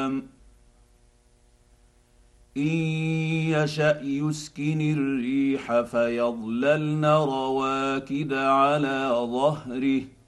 الغمام ان يشا يسكن الريح فيظللن رواكد على ظهره